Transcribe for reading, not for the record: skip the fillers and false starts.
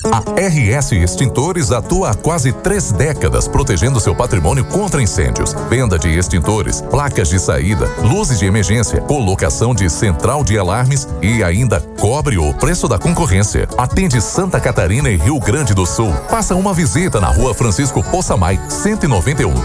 A RS Extintores atua há quase 3 décadas, protegendo seu patrimônio contra incêndios. Venda de extintores, placas de saída, luzes de emergência, colocação de central de alarmes e ainda cobre o preço da concorrência. Atende Santa Catarina e Rio Grande do Sul. Faça uma visita na Rua Francisco Poçamai, 191.